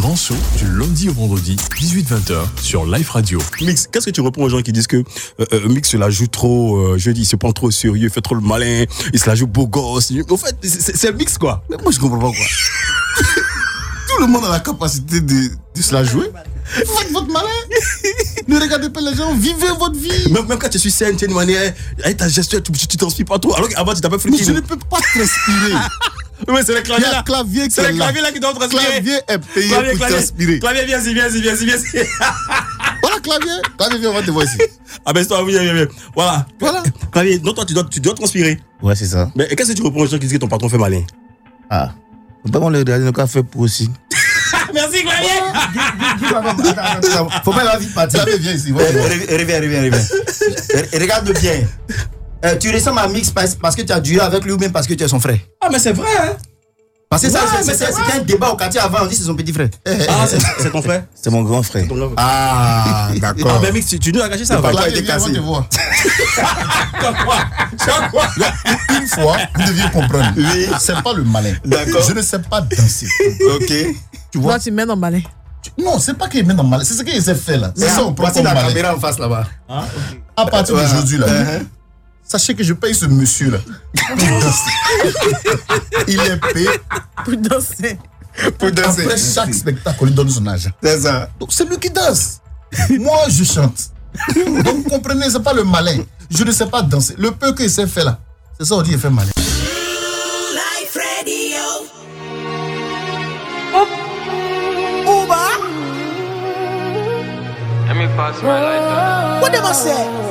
grand show du lundi au vendredi, 18-20h sur Live Radio. Mix, qu'est-ce que tu réponds aux gens qui disent que Mix se la joue trop, je dis, il se prend trop au sérieux, il fait trop le malin, il se la joue beau gosse. En fait, c'est le Mix, quoi. Mais moi, je comprends pas, quoi. Tout le monde a la capacité de se la jouer. Faites votre malin. Ne regardez pas les gens, vivez votre vie. Même quand tu suis scène, tu as une manière, avec ta gestion, tu transpires pas trop. Alors qu'avant, tu t'appelles Mais je ne peux pas transpirer. Oui, c'est le clavier là. C'est le clavier là qui doit transpirer. Clavier est payé pour transpirer. Clavier, viens-y. Voilà, clavier, viens, on va te voir ici. Ah ben, c'est toi, viens. Voilà. Clavier, donc toi, tu dois transpirer. Ouais, c'est ça. Mais qu'est-ce que tu réponds aux gens qui disent que ton patron fait malin? Ah. Faut pas qu'on le regarde, le cas fait pour aussi. Merci, Clavier. Faut pas la vite partir. Viens ici. Reviens. Regarde bien. Tu ressembles à Mix parce que tu as duré avec lui ou même parce que tu es son frère? Ah, mais c'est vrai, hein? Parce que ça, c'était un débat au quartier avant, on dit c'est son petit frère. Ah, c'est ton frère? C'est mon grand frère. Ah, d'accord. Ah, mais Mix, tu nous as caché ça. Là, il est cassé. Quoi? Une fois, vous deviez comprendre. Oui. C'est pas le malin. D'accord. Je ne sais pas danser. Ok. Tu vois? Toi, tu mets dans le malin. Non, c'est pas qu'il met dans le malin. C'est ce qu'il s'est fait là. C'est ça, on prend Voici comme la malin. caméra en face là-bas. À partir d'aujourd'hui là. Sachez que je paye ce monsieur là pour danser. Il est payé Pour danser. Après chaque spectacle, on lui donne son argent. C'est ça. Donc c'est lui qui danse. Moi je chante. Donc vous comprenez, c'est pas le malin. Je ne sais pas danser. Le peu qu'il s'est fait là, c'est ça on dit il fait malin. Live Radio. What them I say?